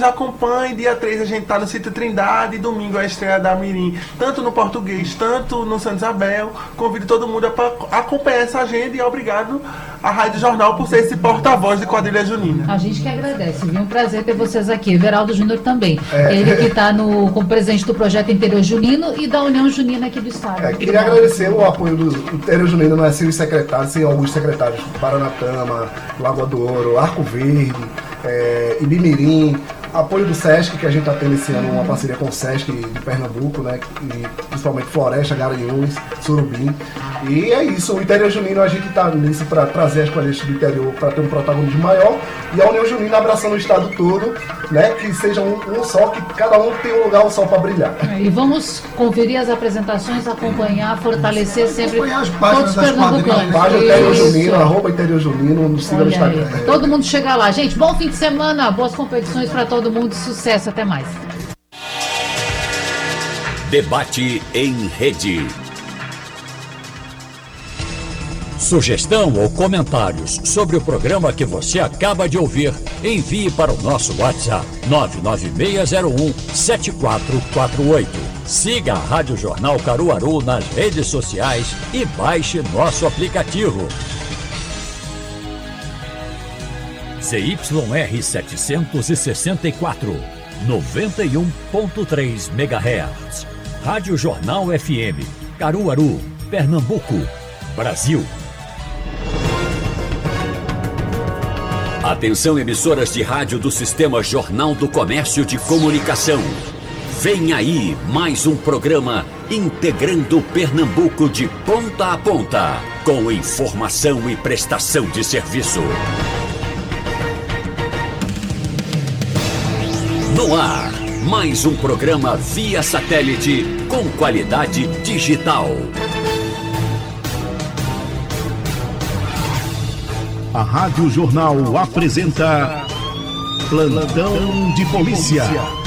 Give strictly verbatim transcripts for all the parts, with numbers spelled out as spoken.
nos acompanhem. Dia três a gente tá no Sítio Trindade, domingo é a estreia da Mirim, tanto no português, tanto no Santa Isabel. Convido todo mundo a acompanhar essa agenda e obrigado à Rádio Jornal por ser esse porta-voz de Quadrilha Junina. A gente que agradece, viu? Um prazer ter vocês aqui. Everaldo Júnior também. É. Ele que está como presidente do Projeto Interior Junino e da União Junina aqui do Estado. É, queria agradecer o apoio do Interior Junino, não é sem os secretários, sem alguns secretários, Paranatama, Lagoa do Ouro, Arco Verde, é, Ibimirim, apoio do Sesc, que a gente está tendo esse ano uma parceria com o Sesc de Pernambuco, né? E principalmente Floresta, Garanhuns, Surubim. E é isso, o Interior Junino a gente está nisso para trazer as quadrilhas do interior para ter um protagonismo maior, e a União Junina abraçando o estado todo, né? Que seja um, um só, que cada um tem um lugar, um sol para brilhar. E vamos conferir as apresentações, acompanhar, fortalecer sempre acompanhar as páginas todos os pernambucanos. Página Interior Junino, arroba Interior Junino, no siga no Instagram. Aí. Todo mundo chega lá. Gente, bom fim de semana, boas competições para todo mundo, sucesso, até mais. Debate em rede. Sugestão ou comentários sobre o programa que você acaba de ouvir, envie para o nosso WhatsApp nove nove seis zero um sete quatro quatro oito. Siga a Rádio Jornal Caruaru nas redes sociais e baixe nosso aplicativo. Z Y R setecentos e sessenta e quatro, noventa e um ponto três megahertz. Rádio Jornal F M, Caruaru, Pernambuco, Brasil. Atenção, emissoras de rádio do Sistema Jornal do Comércio de Comunicação. Vem aí mais um programa integrando Pernambuco de ponta a ponta, com informação e prestação de serviço. No ar, mais um programa via satélite com qualidade digital. A Rádio Jornal apresenta Plantão de Polícia.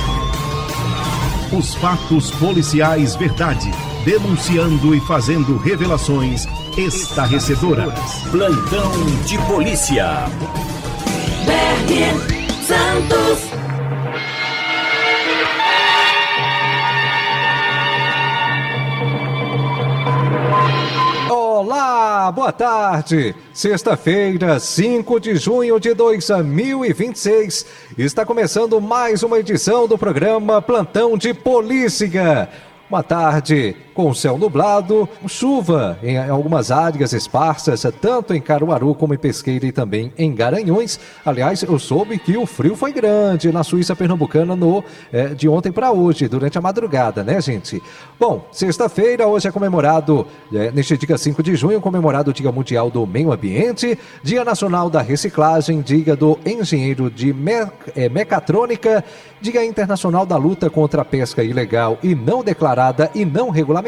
Os fatos policiais verdade, denunciando e fazendo revelações estarrecedoras. Plantão de Polícia. Bergen Santos. Olá, boa tarde. Sexta-feira, cinco de junho de dois mil e vinte e seis. Está começando mais uma edição do programa Plantão de Polícia. Uma tarde com céu nublado, chuva em algumas áreas esparsas, tanto em Caruaru como em Pesqueira e também em Garanhuns. Aliás, eu soube que o frio foi grande na Suíça Pernambucana no, é, de ontem para hoje, durante a madrugada, né, gente? Bom, sexta-feira, hoje é comemorado, é, neste dia cinco de junho, comemorado o Dia Mundial do Meio Ambiente, Dia Nacional da Reciclagem, Dia do Engenheiro de Me- é, Mecatrônica, Dia Internacional da Luta contra a Pesca Ilegal e Não Declarada e Não Regulamentada,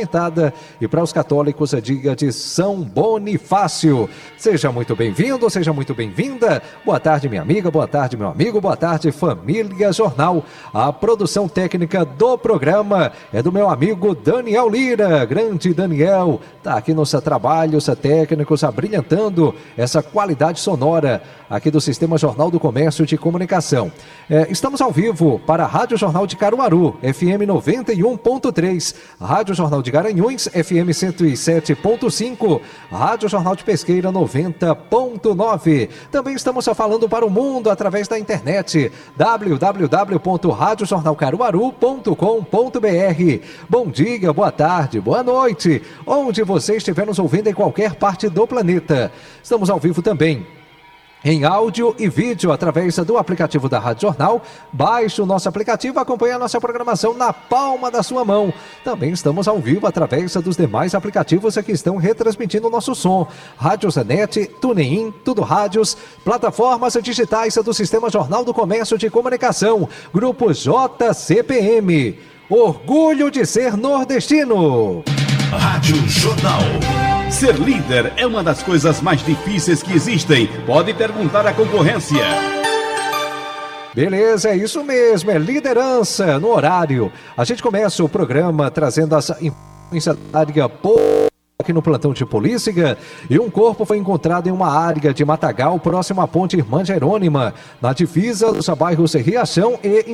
e para os católicos a Dia de São Bonifácio. Seja muito bem-vindo, seja muito bem-vinda. Boa tarde, minha amiga, boa tarde, meu amigo, boa tarde, família Jornal. A produção técnica do programa é do meu amigo Daniel Lira. Grande Daniel, está aqui nos trabalhos técnicos, abrilhantando essa qualidade sonora aqui do Sistema Jornal do Comércio de Comunicação. É, estamos ao vivo para a Rádio Jornal de Caruaru, F M noventa e um ponto três, Rádio Jornal de Garanhuns, F M cento e sete ponto cinco, Rádio Jornal de Pesqueira, noventa ponto nove. Também estamos falando para o mundo através da internet, w w w ponto rádio jornal caruaru ponto com ponto b r. Bom dia, boa tarde, boa noite, onde você estiver nos ouvindo em qualquer parte do planeta. Estamos ao vivo também em áudio e vídeo através do aplicativo da Rádio Jornal. Baixe o nosso aplicativo, acompanhe a nossa programação na palma da sua mão. Também estamos ao vivo através dos demais aplicativos que estão retransmitindo o nosso som. Rádio Zanet, TuneIn, Tudo Rádios, plataformas digitais do Sistema Jornal do Comércio de Comunicação, Grupo J C P M. Orgulho de ser nordestino. Rádio Jornal. Ser líder é uma das coisas mais difíceis que existem. Pode perguntar à concorrência. Beleza, é isso mesmo, é liderança no horário. A gente começa o programa trazendo essa informação da área aqui no Plantão de Polícia, e um corpo foi encontrado em uma área de Matagal, próximo à Ponte Irmã Jerônima, na divisa dos bairros Riachão e